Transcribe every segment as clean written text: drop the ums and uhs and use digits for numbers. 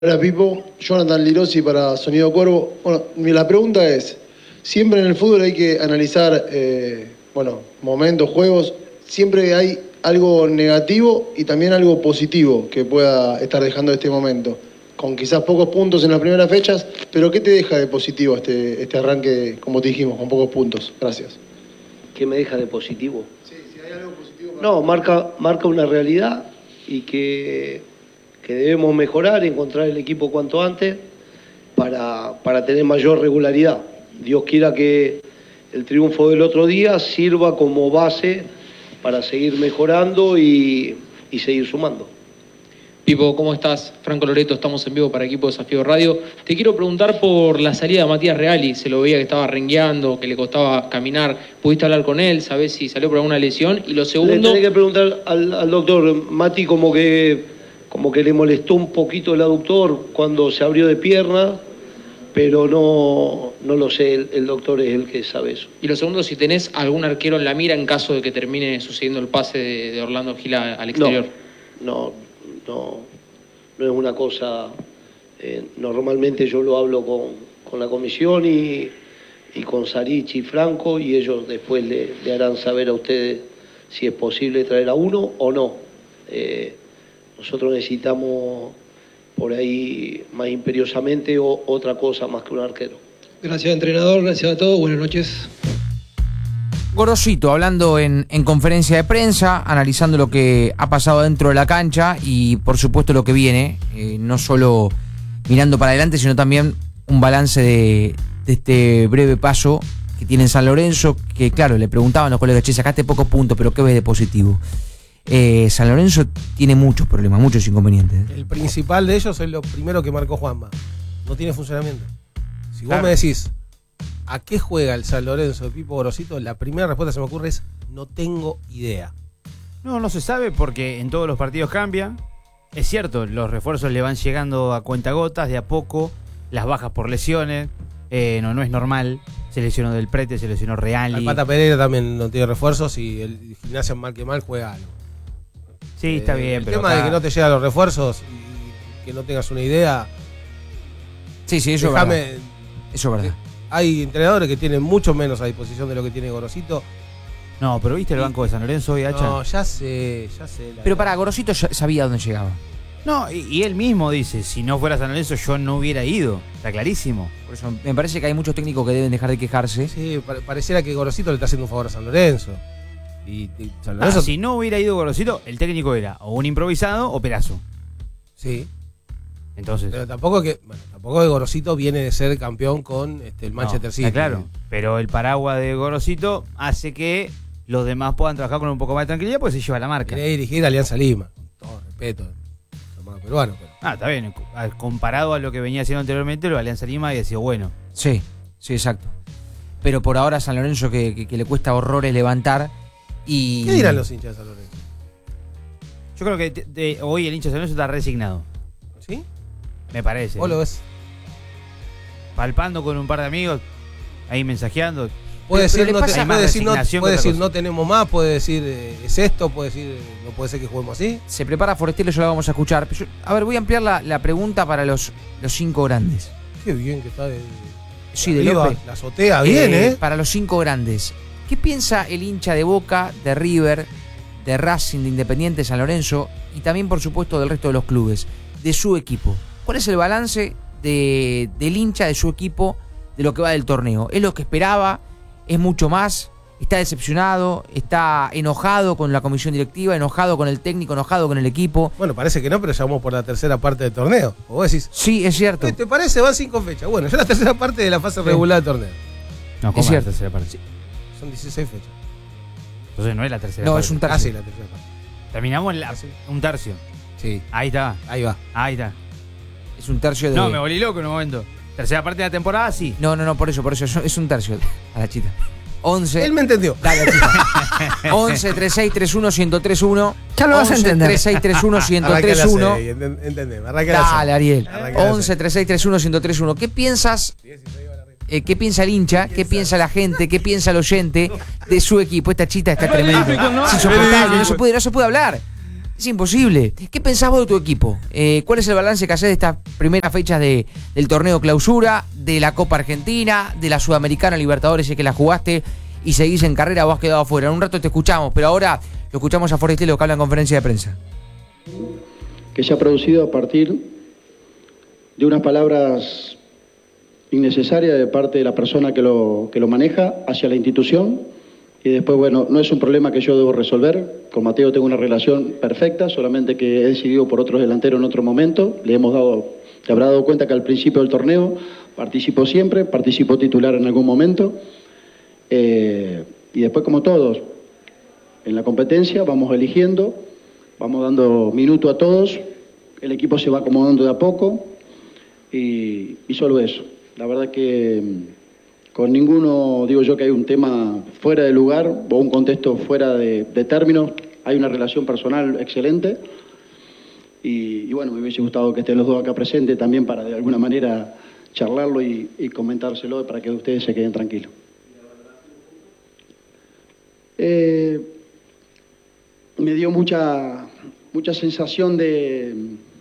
Hola Pipo, Jonathan Lirosi para Sonido Cuervo. Bueno, la pregunta es, siempre en el fútbol hay que analizar momentos, juegos, siempre hay algo negativo y también algo positivo que pueda estar dejando este momento, con quizás pocos puntos en las primeras fechas, pero ¿qué te deja de positivo este arranque, como te dijimos, con pocos puntos? Gracias. ¿Qué me deja de positivo? Sí, si hay algo positivo. No, marca una realidad y que debemos mejorar, encontrar el equipo cuanto antes para tener mayor regularidad. Dios quiera que el triunfo del otro día sirva como base para seguir mejorando y seguir sumando. Pipo, ¿cómo estás? Franco Loreto, estamos en vivo para Equipo Desafío Radio. Te quiero preguntar por la salida de Matías Reali. Se lo veía que estaba rengueando, que le costaba caminar. ¿Pudiste hablar con él? ¿Sabés si salió por alguna lesión? Y lo segundo... Le tenés que preguntar al doctor. Mati como que le molestó un poquito el aductor cuando se abrió de pierna, pero no lo sé, el doctor es el que sabe eso. Y lo segundo, si tenés algún arquero en la mira en caso de que termine sucediendo el pase de Orlando Gil al exterior. No es una cosa... normalmente yo lo hablo con la comisión y con Sarichi y Franco, y ellos después le harán saber a ustedes si es posible traer a uno o no. Nosotros necesitamos por ahí más imperiosamente otra cosa más que un arquero. Gracias, entrenador, gracias a todos, buenas noches. Gorosito hablando en conferencia de prensa, analizando lo que ha pasado dentro de la cancha y por supuesto lo que viene, no solo mirando para adelante, sino también un balance de este breve paso que tiene en San Lorenzo, que claro, le preguntaban los colegas, che, sacaste pocos puntos, pero ¿qué ves de positivo? San Lorenzo tiene muchos problemas, muchos inconvenientes. El principal de ellos es lo primero que marcó Juanma. No tiene funcionamiento. Si vos me decís, ¿a qué juega el San Lorenzo de Pipo Gorosito? La primera respuesta que se me ocurre es, no tengo idea. No se sabe porque en todos los partidos cambian. Es cierto, los refuerzos le van llegando a cuentagotas, de a poco, las bajas por lesiones. No es normal. Se lesionó Del Prete, se lesionó Reali. El Pata Pereira también no tiene refuerzos y el Gimnasia mal que mal juega algo. Sí, está bien, el pero tema de que no te llegan los refuerzos y que no tengas una idea. Sí, eso es verdad. Eso es verdad. Hay entrenadores que tienen mucho menos a disposición de lo que tiene Gorosito. No, pero ¿viste el banco de San Lorenzo hoy, Hacha? No, ya sé. Pero para Gorosito ya sabía dónde llegaba. No, y él mismo dice, si no fuera San Lorenzo yo no hubiera ido. Está clarísimo. Por eso me parece que hay muchos técnicos que deben dejar de quejarse. Sí, pareciera que Gorosito le está haciendo un favor a San Lorenzo. Y San Lorenzo... si no hubiera ido Gorosito, el técnico era o un improvisado o Perazo. Sí. Entonces. Pero tampoco que Gorosito viene de ser campeón con el Manchester City. Claro, pero el paraguas de Gorosito hace que los demás puedan trabajar con un poco más de tranquilidad porque se lleva la marca. Quiere dirigir a Alianza Lima, con todo respeto, tomado peruano. Pero... está bien, comparado a lo que venía haciendo anteriormente, lo de Alianza Lima había sido bueno. Sí, exacto. Pero por ahora San Lorenzo que le cuesta horrores levantar y... ¿Qué dirán los hinchas de San Lorenzo? Yo creo que hoy el hincha de San Lorenzo está resignado. ¿Sí? Me parece. ¿Vos lo ves? Palpando con un par de amigos, ahí mensajeando. Puede decir no tenemos más, puede decir es esto, puede decir no puede ser que juguemos así. Se prepara Forestier, yo la vamos a escuchar. Voy a ampliar la pregunta para los 5 grandes. Qué bien que está de López. La azotea bien, Para los 5 grandes. ¿Qué piensa el hincha de Boca, de River, de Racing, de Independiente, San Lorenzo y también por supuesto del resto de los clubes, de su equipo? ¿Cuál es el balance del hincha de su equipo de lo que va del torneo? ¿Es lo que esperaba? ¿Es mucho más? ¿Está decepcionado? ¿Está enojado con la comisión directiva? ¿Enojado con el técnico? ¿Enojado con el equipo? Bueno, parece que no, pero ya vamos por la tercera parte del torneo. ¿O vos decís? Sí, es cierto. ¿Te parece? Van 5 fechas. Bueno, ya la tercera parte de la fase regular del torneo. No, ¿cómo es cierto? La tercera parte? Sí. Son 16 fechas. Entonces no es la tercera parte. No, es un tercio. Ah, sí, la tercera parte. Terminamos un tercio. Sí. Ahí está. Ahí va. Ahí está. Es un tercio de... No, me volví loco en un momento. Tercera parte de la temporada, sí. No, por eso. Es un tercio. A la chita. 11. Él me entendió. Dale, chita. 11 36 31 1031. Ya lo vas a entender. 36 31 1031. Entendemos. Dale, Ariel. 11 36 31 1031. ¿Qué piensas? ¿Qué piensa el hincha? ¿Qué piensa la gente? ¿Qué piensa el oyente de su equipo? Esta chita está tremenda. Es insoportable. No se puede hablar. Es imposible. ¿Qué pensás vos de tu equipo? ¿Cuál es el balance que haces de estas primeras fechas del torneo clausura, de la Copa Argentina, de la Sudamericana Libertadores, si es que la jugaste y seguís en carrera o has quedado afuera? En un rato te escuchamos, pero ahora lo escuchamos a Forestielo, que habla en conferencia de prensa. Que se ha producido a partir de unas palabras innecesarias de parte de la persona que lo maneja hacia la institución. Y después, bueno, no es un problema que yo debo resolver. Con Mateo tengo una relación perfecta, solamente que he decidido por otros delanteros en otro momento. Le habrá dado cuenta que al principio del torneo participo siempre, participo titular en algún momento. Y después, como todos, en la competencia vamos eligiendo, vamos dando minuto a todos, el equipo se va acomodando de a poco y solo eso. La verdad que con ninguno digo yo que hay un tema fuera de lugar o un contexto fuera de términos. Hay una relación personal excelente y bueno, me hubiese gustado que estén los dos acá presentes también para de alguna manera charlarlo y comentárselo para que ustedes se queden tranquilos. Me dio mucha sensación de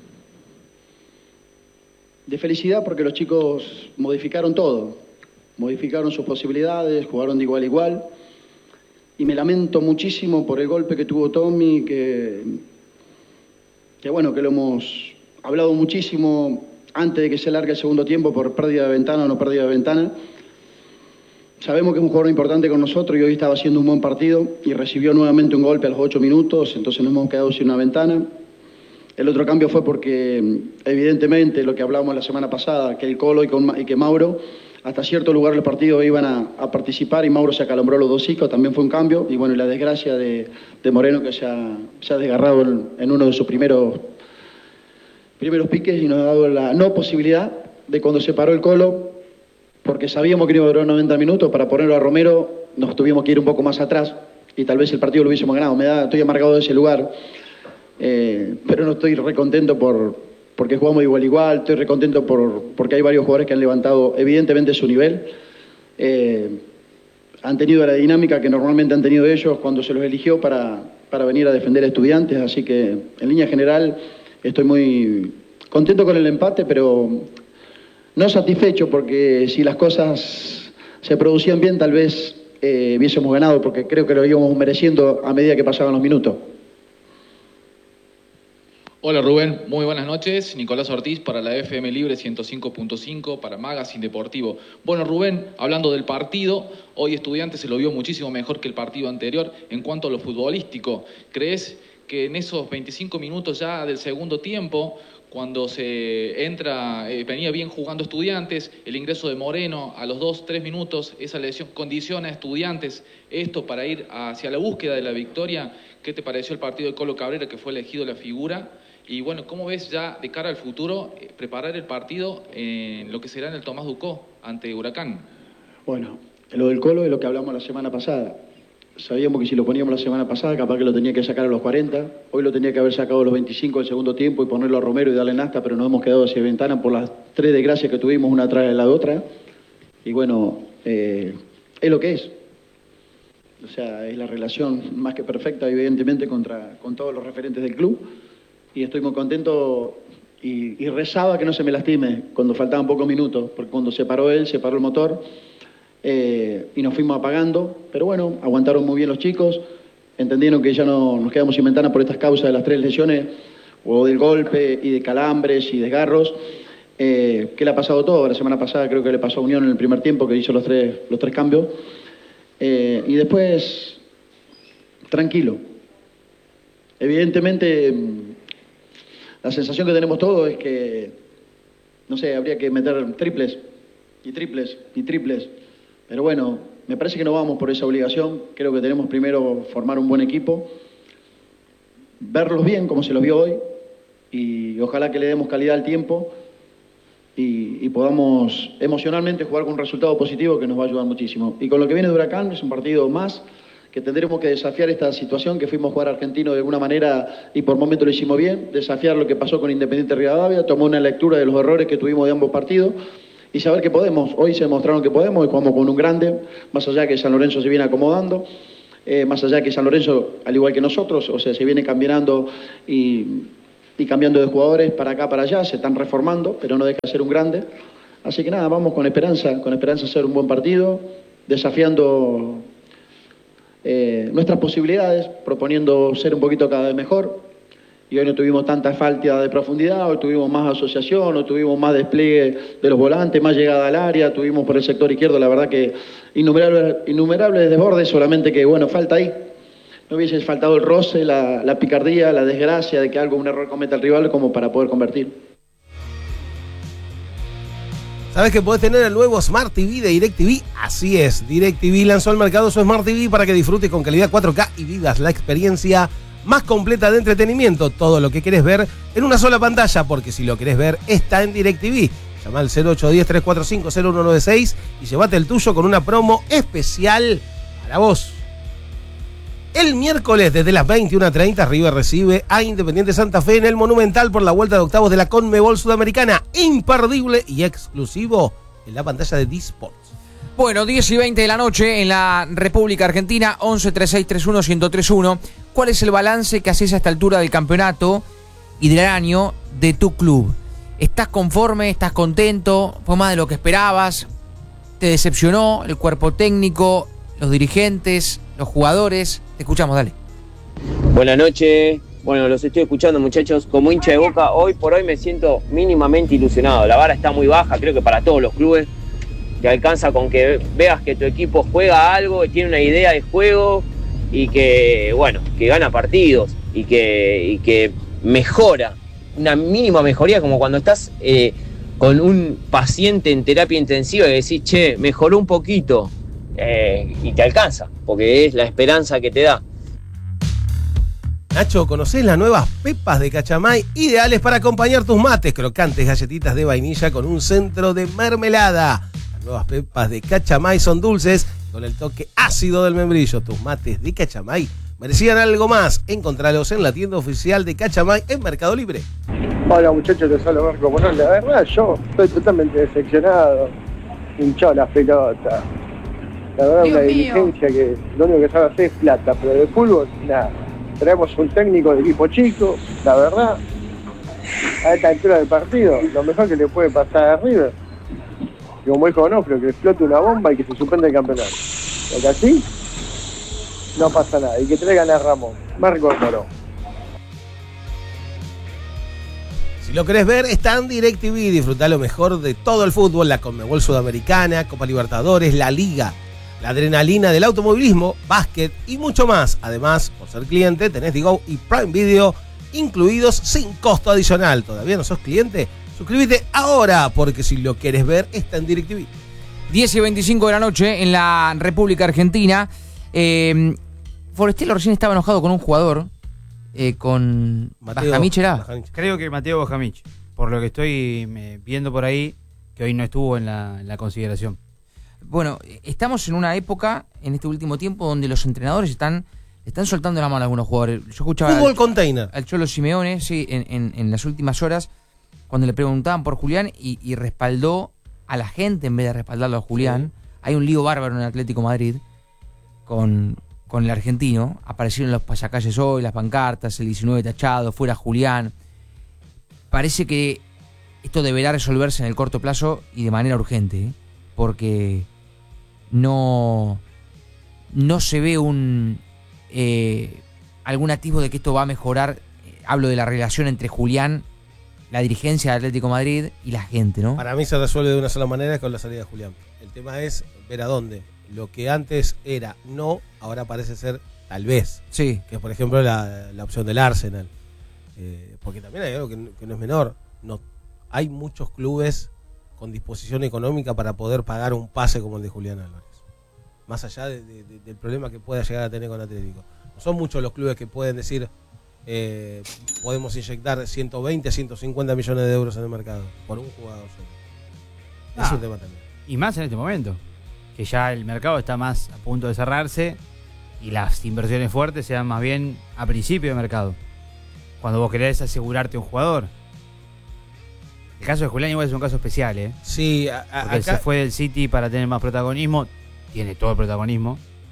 felicidad porque los chicos modificaron todo. Modificaron sus posibilidades, jugaron de igual a igual. Y me lamento muchísimo por el golpe que tuvo Tommy, que bueno, que lo hemos hablado muchísimo antes de que se largue el segundo tiempo por pérdida de ventana o no pérdida de ventana. Sabemos que es un jugador importante con nosotros y hoy estaba haciendo un buen partido y recibió nuevamente un golpe a los 8 minutos, entonces nos hemos quedado sin una ventana. El otro cambio fue porque, evidentemente, lo que hablamos la semana pasada, que el Colo y que Mauro, hasta cierto lugar del partido iban a participar y Mauro se acalombró los dos hocicos, también fue un cambio. Y bueno, y la desgracia de Moreno, que se ha desgarrado en uno de sus primeros piques y nos ha dado la no posibilidad de cuando se paró el Colo, porque sabíamos que iba a durar 90 minutos, para ponerlo a Romero nos tuvimos que ir un poco más atrás y tal vez el partido lo hubiésemos ganado. Estoy amargado de ese lugar, pero no estoy recontento porque jugamos igual a igual, estoy recontento porque hay varios jugadores que han levantado evidentemente su nivel. Han tenido la dinámica que normalmente han tenido ellos cuando se los eligió para venir a defender a Estudiantes, así que en línea general estoy muy contento con el empate, pero no satisfecho, porque si las cosas se producían bien tal vez hubiésemos ganado, porque creo que lo íbamos mereciendo a medida que pasaban los minutos. Hola Rubén, muy buenas noches. Nicolás Ortiz para la FM Libre 105.5, para Magazine Deportivo. Bueno Rubén, hablando del partido, hoy Estudiantes se lo vio muchísimo mejor que el partido anterior en cuanto a lo futbolístico. ¿Crees que en esos 25 minutos ya del segundo tiempo, cuando se entra, venía bien jugando Estudiantes, el ingreso de Moreno a los 2-3 minutos, esa lesión condiciona a Estudiantes esto para ir hacia la búsqueda de la victoria? ¿Qué te pareció el partido de Colo Cabrera, que fue elegido la figura? Y bueno, ¿cómo ves ya de cara al futuro preparar el partido en lo que será en el Tomás Ducó ante Huracán? Bueno, lo del Colo es lo que hablamos la semana pasada. Sabíamos que si lo poníamos la semana pasada, capaz que lo tenía que sacar a los 40. Hoy lo tenía que haber sacado a los 25 del segundo tiempo y ponerlo a Romero y darle nasta, pero nos hemos quedado hacia ventana por las 3 desgracias que tuvimos, una atrás de la otra. Y bueno, es lo que es. O sea, es la relación más que perfecta, evidentemente, con todos los referentes del club. Y estoy muy contento y rezaba que no se me lastime cuando faltaban pocos minutos, porque cuando se paró él, se paró el motor y nos fuimos apagando. Pero bueno, aguantaron muy bien los chicos, entendieron que ya no nos quedamos sin ventana por estas causas de las 3 lesiones, o del golpe y de calambres y desgarros, que le ha pasado todo. La semana pasada creo que le pasó a Unión en el primer tiempo, que hizo los tres cambios. Y después, tranquilo. Evidentemente, la sensación que tenemos todos es que, no sé, habría que meter triples y triples y triples. Pero bueno, me parece que no vamos por esa obligación. Creo que tenemos primero formar un buen equipo, verlos bien como se los vio hoy, y ojalá que le demos calidad al tiempo y podamos emocionalmente jugar con un resultado positivo que nos va a ayudar muchísimo. Y con lo que viene de Huracán, es un partido más que tendremos que desafiar esta situación, que fuimos a jugar Argentino de alguna manera y por momentos lo hicimos bien, desafiar lo que pasó con Independiente Rivadavia, tomar una lectura de los errores que tuvimos de ambos partidos y saber que podemos. Hoy se demostraron que podemos y jugamos con un grande, más allá que San Lorenzo se viene acomodando. más allá de que San Lorenzo, al igual que nosotros, o sea, se viene cambiando y cambiando de jugadores para acá, para allá, se están reformando, pero no deja de ser un grande. Así que nada, vamos con esperanza de hacer un buen partido, desafiando nuestras posibilidades, proponiendo ser un poquito cada vez mejor. Y hoy no tuvimos tanta falta de profundidad, hoy tuvimos más asociación, hoy tuvimos más despliegue de los volantes, más llegada al área, tuvimos por el sector izquierdo, la verdad que innumerables desbordes, solamente que bueno, falta ahí. No hubiese faltado el roce, la picardía, la desgracia de que un error cometa el rival como para poder convertir. ¿Sabes que podés tener el nuevo Smart TV de DirecTV? Así es, DirecTV lanzó al mercado su Smart TV para que disfrutes con calidad 4K y vivas la experiencia más completa de entretenimiento. Todo lo que querés ver en una sola pantalla, porque si lo querés ver, está en DirecTV. Llama al 0810-345-0196 y llévate el tuyo con una promo especial para vos. El miércoles desde las 21:30 River recibe a Independiente Santa Fe en el Monumental por la vuelta de octavos de la Conmebol Sudamericana. Imperdible y exclusivo en la pantalla de D-Sports. Bueno, 10:20 de la noche en la República Argentina, 11-3631-1031. ¿Cuál es el balance que haces a esta altura del campeonato y del año de tu club? ¿Estás conforme? ¿Estás contento? ¿Fue más de lo que esperabas? ¿Te decepcionó el cuerpo técnico, los dirigentes, los jugadores? Te escuchamos, dale. Buenas noches. Bueno, los estoy escuchando, muchachos. Como hincha de Boca, hoy por hoy me siento mínimamente ilusionado. La vara está muy baja, creo que para todos los clubes. Que alcanza con que veas que tu equipo juega algo, tiene una idea de juego y que, bueno, que gana partidos y que mejora. Una mínima mejoría, como cuando estás con un paciente en terapia intensiva y decís, che, mejoró un poquito. Y te alcanza, porque es la esperanza que te da. Nacho, ¿conocés las nuevas pepas de Cachamay? Ideales para acompañar tus mates, crocantes galletitas de vainilla con un centro de mermelada. Las nuevas pepas de Cachamay son dulces con el toque ácido del membrillo. Tus mates de Cachamay merecían algo más. Encontralos en la tienda oficial de Cachamay en Mercado Libre. Hola muchachos, les hablo Marco Morón. La verdad, yo estoy totalmente decepcionado, hinchado las pelotas. La verdad, una dirigencia que lo único que sabe hacer es plata, pero de fútbol, nada. Traemos un técnico de equipo chico, la verdad, a esta altura del partido, lo mejor que le puede pasar a River, que como dijo Onofre, que explote una bomba y que se suspenda el campeonato. Porque así no pasa nada, y que traigan a Ramón, Marco Morón. Si lo querés ver, está en DirecTV. Disfrutá lo mejor de todo el fútbol, la Conmebol Sudamericana, Copa Libertadores, la Liga, la adrenalina del automovilismo, básquet y mucho más. Además, por ser cliente, tenés Digo y Prime Video incluidos sin costo adicional. ¿Todavía no sos cliente? Suscríbete ahora, porque si lo querés ver, está en DirecTV. 10:25 de la noche en la República Argentina. Forestiero recién estaba enojado con un jugador, con Bajamich, ¿era? Creo que Mateo Bajamich, por lo que estoy viendo por ahí, que hoy no estuvo en la consideración. Bueno, estamos en una época, en este último tiempo, donde los entrenadores están soltando la mano a algunos jugadores. Yo escuchaba Fútbol container al Cholo Simeone, sí, en las últimas horas, cuando le preguntaban por Julián y respaldó a la gente en vez de respaldarlo a Julián. Sí. Hay un lío bárbaro en el Atlético Madrid con el argentino. Aparecieron los pasacalles hoy, las pancartas, el 19 tachado, fuera Julián. Parece que esto deberá resolverse en el corto plazo y de manera urgente, porque no se ve algún atisbo de que esto va a mejorar. Hablo de la relación entre Julián, la dirigencia del Atlético de Madrid y la gente, ¿no? Para mí se resuelve de una sola manera, con la salida de Julián. El tema es ver a dónde. Lo que antes era no, ahora parece ser tal vez. Sí. Que es, por ejemplo, la opción del Arsenal. Porque también hay algo que no es menor. No, hay muchos clubes con disposición económica para poder pagar un pase como el de Julián Álvarez. Más allá del problema que pueda llegar a tener con Atlético. No son muchos los clubes que pueden decir podemos inyectar 120, 150 millones de euros en el mercado por un jugador solo. Es un tema también. Y más en este momento, que ya el mercado está más a punto de cerrarse y las inversiones fuertes se dan más bien a principio de mercado, cuando vos querés asegurarte un jugador. El caso de Julián igual es un caso especial, ¿eh? Sí, porque acá se fue del City para tener más protagonismo, tiene todo el protagonismo,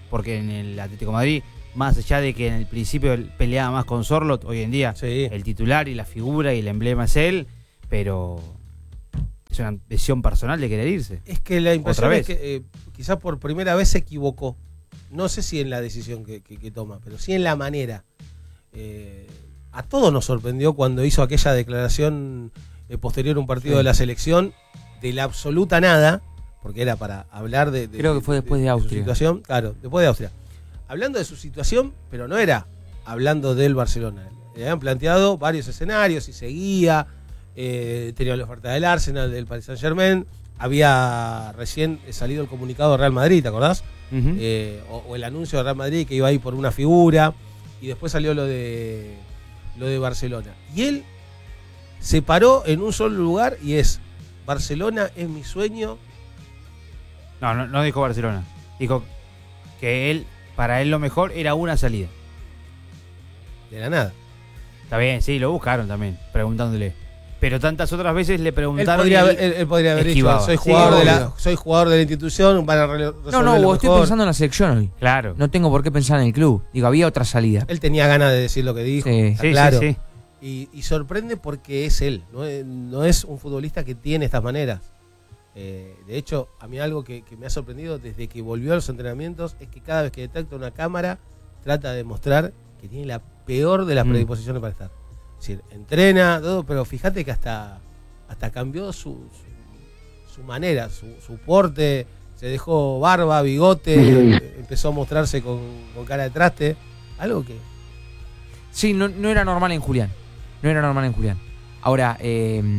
porque en el Atlético de Madrid, más allá de que en el principio él peleaba más con Sorloth, hoy en día el titular y la figura y el emblema es él, pero es una decisión personal de querer irse. Es que la impresión es que quizás por primera vez se equivocó. No sé si en la decisión que toma, pero sí en la manera. A todos nos sorprendió cuando hizo aquella declaración posterior a un partido de la selección, de la absoluta nada, porque era para hablar de creo que fue después de Austria. Su situación, claro, después de Austria. Hablando de su situación, pero no era hablando del Barcelona. Le habían planteado varios escenarios y seguía. Tenía la oferta del Arsenal, del Paris Saint-Germain. Había recién salido el comunicado de Real Madrid, ¿te acordás? O el anuncio de Real Madrid que iba a ir por una figura. Y después salió lo de Barcelona. Y él se paró en un solo lugar y es: Barcelona es mi sueño. No dijo Barcelona. Dijo que para él lo mejor era una salida. De la nada. Está bien, sí, lo buscaron también, preguntándole. Pero tantas otras veces le preguntaron. Él podría haber dicho: soy jugador de la institución, van a resolver. No, estoy pensando en la selección hoy. Claro. No tengo por qué pensar en el club. Digo, había otra salida. Él tenía ganas de decir lo que dijo. Sí, claro. sí. Y sorprende porque es él. No es un futbolista que tiene estas maneras. De hecho, a mí algo que me ha sorprendido desde que volvió a los entrenamientos es que cada vez que detecta una cámara trata de demostrar que tiene la peor de las predisposiciones para estar. Es decir, entrena, todo, pero fíjate que hasta cambió su manera, su porte, se dejó barba, bigote, empezó a mostrarse con cara de traste, algo que... Sí, no era normal en Julián. Ahora,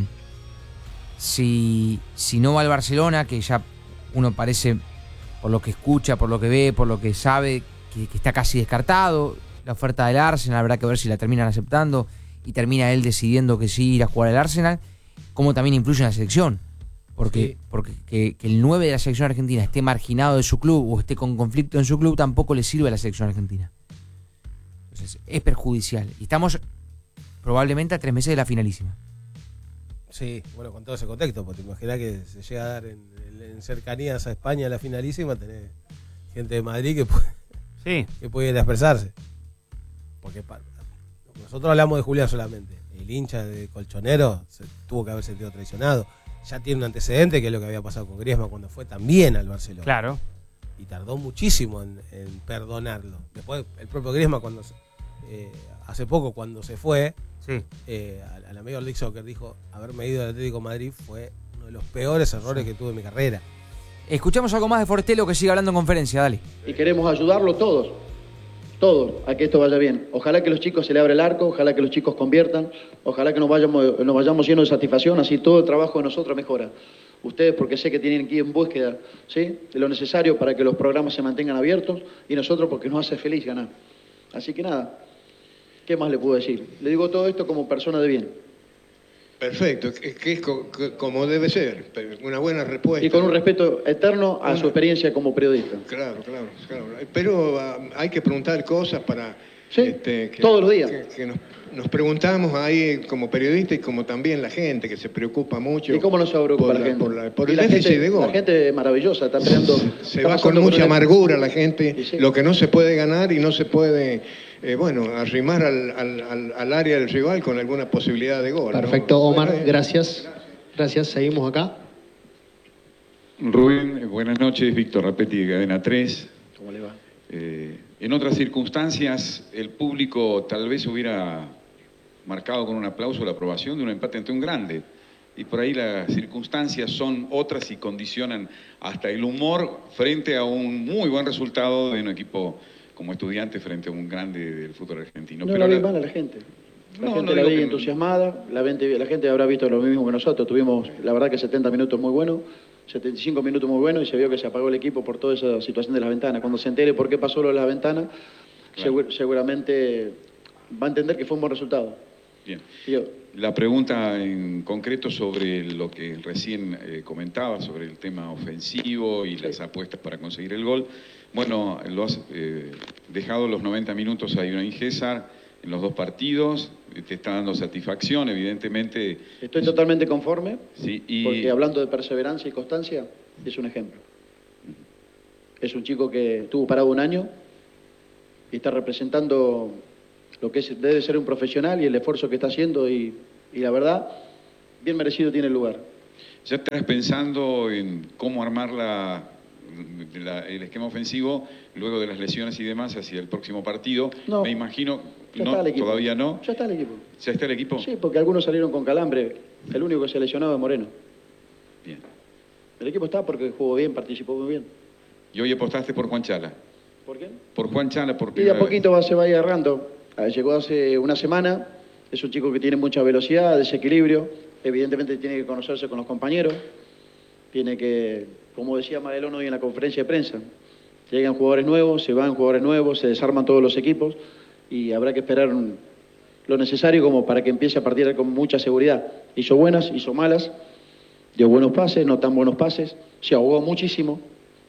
si no va al Barcelona, que ya uno parece, por lo que escucha, por lo que ve, por lo que sabe, que está casi descartado, la oferta del Arsenal, habrá que ver si la terminan aceptando y termina él decidiendo que sí ir a jugar al Arsenal, como también influye en la selección. Porque que el 9 de la selección argentina esté marginado de su club o esté con conflicto en su club tampoco le sirve a la selección argentina. Entonces es perjudicial. Y estamos probablemente a 3 meses de la finalísima. Sí, bueno, con todo ese contexto, porque te imaginas que se llega a dar en cercanías a España la finalísima, tenés gente de Madrid que puede ir a expresarse. Porque nosotros hablamos de Julián solamente. El hincha de Colchonero se tuvo que haber sentido traicionado. Ya tiene un antecedente, que es lo que había pasado con Griezmann cuando fue también al Barcelona. Claro. Y tardó muchísimo en perdonarlo. Después el propio Griezmann hace poco cuando se fue a la Major League Soccer dijo: haberme ido al Atlético de Madrid fue uno de los peores errores que tuve en mi carrera. Escuchamos algo más de Fortelo, que sigue hablando en conferencia, dale. Y queremos ayudarlo todos a que esto vaya bien. Ojalá que los chicos se le abra el arco, ojalá que los chicos conviertan, ojalá que nos vayamos llenos de satisfacción, así todo el trabajo de nosotros mejora. Ustedes, porque sé que tienen que ir en búsqueda, ¿sí?, de lo necesario para que los programas se mantengan abiertos, y nosotros porque nos hace feliz ganar. Así que nada, ¿qué más le puedo decir? Le digo todo esto como persona de bien. Perfecto, que es como debe ser, una buena respuesta. Y con un respeto eterno a su experiencia como periodista. Claro. Pero hay que preguntar cosas para... todos los días. Que nos preguntamos ahí como periodistas y como también la gente que se preocupa mucho. ¿Y cómo no se preocupa la gente? Por el déficit de gol. La gente es maravillosa, está peleando... Se va con mucha amargura la gente, lo que no se puede ganar y no se puede... arrimar al área del rival con alguna posibilidad de gol. Perfecto, ¿no? Omar, gracias. Gracias, seguimos acá. Rubén, buenas noches, Víctor Rapetti de Cadena 3. ¿Cómo le va? En otras circunstancias, el público tal vez hubiera marcado con un aplauso la aprobación de un empate ante un grande. Y por ahí las circunstancias son otras y condicionan hasta el humor frente a un muy buen resultado de un equipo como Estudiante frente a un grande del fútbol argentino. No, pero la vi mal a la gente. La gente la vi entusiasmada, la gente habrá visto lo mismo que nosotros. Tuvimos, la verdad, que 70 minutos muy buenos, 75 minutos muy buenos, y se vio que se apagó el equipo por toda esa situación de las ventanas. Cuando se entere por qué pasó lo de las ventanas, seguramente va a entender que fue un buen resultado. Bien. La pregunta en concreto sobre lo que recién comentaba, sobre el tema ofensivo y las apuestas para conseguir el gol. Bueno, lo has dejado los 90 minutos a Ibrahim César en los dos partidos, te está dando satisfacción, evidentemente. Estoy totalmente conforme, sí, porque hablando de perseverancia y constancia, es un ejemplo. Es un chico que estuvo parado un año y está representando lo que debe ser un profesional y el esfuerzo que está haciendo y la verdad, bien merecido tiene el lugar. ¿Ya estás pensando en cómo armar el esquema ofensivo luego de las lesiones y demás hacia el próximo partido? No. Me imagino, Ya no, está el equipo. todavía no. Ya está el equipo. ¿Ya está el equipo? Sí, porque algunos salieron con calambre. El único que se lesionaba es Moreno. Bien. El equipo está porque jugó bien, participó muy bien. Y hoy apostaste por Juan Chala. ¿Por qué? Por Juan Chala, por Y de primera a vez. poquito se va a ir agarrando. Llegó hace una semana. Es un chico que tiene mucha velocidad, desequilibrio. Evidentemente tiene que conocerse con los compañeros. Tiene que, como decía Madelón hoy en la conferencia de prensa, llegan jugadores nuevos, se van jugadores nuevos, se desarman todos los equipos y habrá que esperar lo necesario como para que empiece a partir con mucha seguridad. Hizo buenas, hizo malas, dio buenos pases, no tan buenos pases, se ahogó muchísimo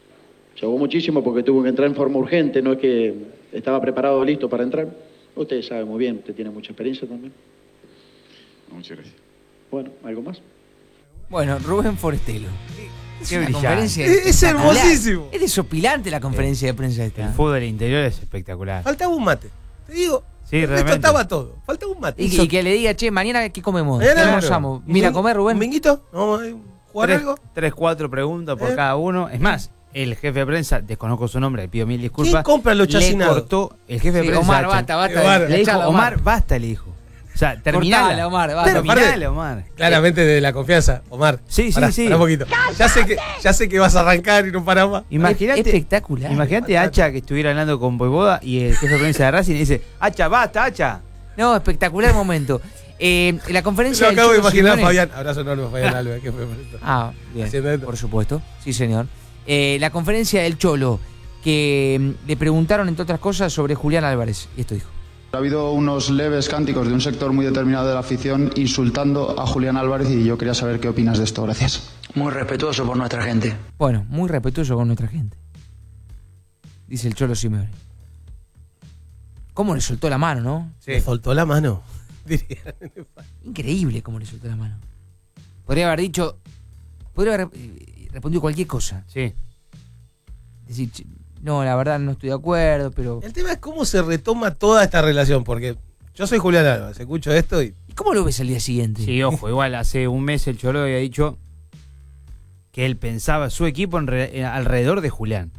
porque tuvo que entrar en forma urgente, no es que estaba preparado, listo para entrar. Usted sabe muy bien, usted tiene mucha experiencia también. Muchas gracias. Bueno, ¿algo más? Bueno, Rubén Forestelo. Es Qué una brillante. conferencia Es espectacular. hermosísimo. Es desopilante la conferencia de prensa esta. El fútbol interior es espectacular. Faltaba un mate. Te digo, Sí, esto realmente. estaba todo. Faltaba un mate. Y que le diga, che, mañana qué comemos. Mañana, ¿Qué claro. almorzamos? Mira, a comer, Rubén. ¿Un minguito? ¿Vamos a jugar algo? 4 preguntas por cada uno. Es más, el jefe de prensa, desconozco su nombre, le pido mil disculpas. ¿Quién compra los le chacinados? cortó el jefe de Sí, prensa. Omar, basta. Le dijo, Echala, Omar, basta, le dijo. O sea, terminala. Cortala, Omar, basta. Terminala, Omar. Claramente de la confianza, Omar. Sí, Pará, sí. pará un poquito. Ya sé que vas a arrancar y no parás más. Imagínate, espectacular. Imagínate a Hacha que estuviera hablando con Boivoda y el jefe de prensa de Racing y dice, Hacha, basta, Hacha. No, espectacular momento. La conferencia Lo del acabo de Cholo imaginar, Simeone- Fabián. Abrazo enorme, Fabián Alves. Que fue por esto. Ah, bien. Haciendo esto. Por supuesto. Sí, señor. La conferencia del Cholo, que le preguntaron, entre otras cosas, sobre Julián Álvarez. Y esto dijo. Ha habido unos leves cánticos de un sector muy determinado de la afición insultando a Julián Álvarez y yo quería saber qué opinas de esto. Gracias. Muy respetuoso por nuestra gente. Bueno, muy respetuoso con nuestra gente. Dice el Cholo Simeone. ¿Cómo le soltó la mano, no? Sí. Le soltó la mano. Diría. Increíble cómo le soltó la mano. Podría haber dicho... Podría haber respondido cualquier cosa. Sí. Decir, no, la verdad no estoy de acuerdo, pero... El tema es cómo se retoma toda esta relación, porque yo soy Julián Álvarez, escucho esto y... ¿Y cómo lo ves al día siguiente? Sí, ojo, igual hace un mes el Cholo había dicho que él pensaba su equipo alrededor de Julián.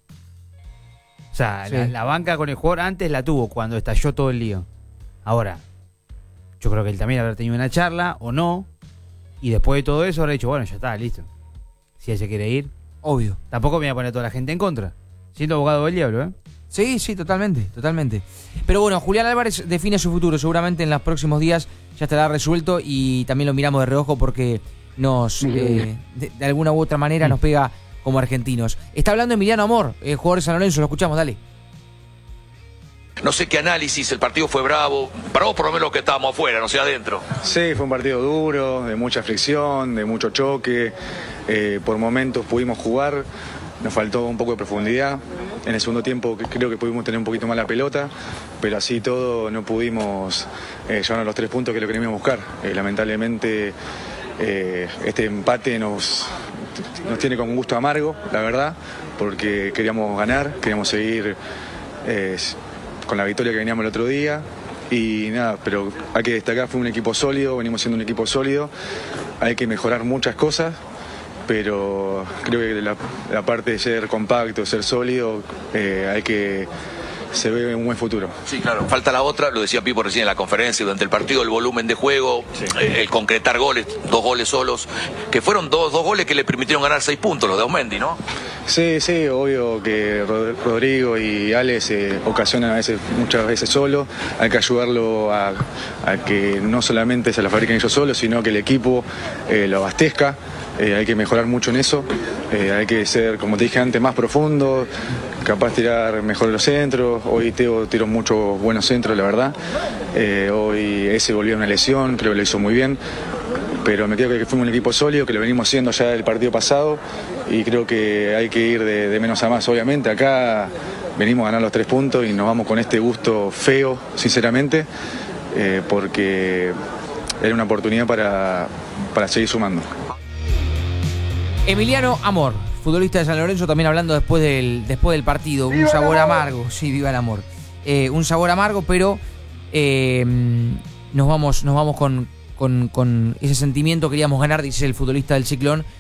O sea, Sí. la banca con el jugador antes la tuvo cuando estalló todo el lío. Ahora, yo creo que él también habrá tenido una charla o no. Y después de todo eso habrá dicho, bueno, ya está, listo. Si él se quiere ir, obvio. Tampoco me voy a poner a toda la gente en contra. Siendo abogado del diablo, ¿eh? Sí, totalmente. Pero bueno, Julián Álvarez define su futuro. Seguramente en los próximos días ya estará resuelto y también lo miramos de reojo porque nos, de alguna u otra manera, nos pega como argentinos. Está hablando Emiliano Amor, jugador de San Lorenzo. Lo escuchamos, dale. No sé qué análisis, el partido fue bravo. Para vos por lo menos que estábamos afuera, no sé adentro. Sí, fue un partido duro, de mucha fricción, de mucho choque. Por momentos pudimos jugar, nos faltó un poco de profundidad. En el segundo tiempo creo que pudimos tener un poquito más la pelota, pero así todo no pudimos llevarnos los 3 puntos que es lo que queríamos buscar. Lamentablemente este empate nos tiene con un gusto amargo, la verdad, porque queríamos ganar, queríamos seguir con la victoria que veníamos el otro día. Y nada, pero hay que destacar, fue un equipo sólido, venimos siendo un equipo sólido, hay que mejorar muchas cosas, pero creo que la parte de ser compacto, ser sólido, hay que se ve un buen futuro. Sí, claro. Falta la otra, lo decía Pipo recién en la conferencia, durante el partido, el volumen de juego, el concretar goles, 2 goles solos, que fueron dos goles que le permitieron ganar 6 puntos, los de Aumendi, ¿no? Sí, obvio que Rodrigo y Ale se ocasionan muchas veces solo. Hay que ayudarlo a que no solamente se la fabriquen ellos solos, sino que el equipo lo abastezca. Hay que mejorar mucho en eso. Hay que ser, como te dije antes, más profundo, capaz de tirar mejor los centros. Hoy Teo tiró muchos buenos centros, la verdad. Hoy ese volvió a una lesión, creo que lo hizo muy bien. Pero me creo que fuimos un equipo sólido, que lo venimos haciendo ya el partido pasado, y creo que hay que ir de menos a más. Obviamente acá venimos a ganar los 3 puntos y nos vamos con este gusto feo, sinceramente, porque era una oportunidad para seguir sumando. Emiliano Amor, futbolista de San Lorenzo, también hablando después del partido. Un sabor amargo, sí, viva el amor. Un sabor amargo, pero nos vamos con ese sentimiento. Queríamos ganar, dice el futbolista del Ciclón,